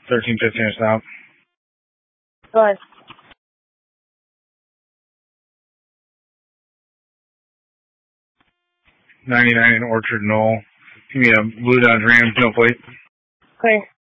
1315 south. Go ahead. 99 in Orchard Knoll. Give me a Blue Dodge Ram, no plate. Clear.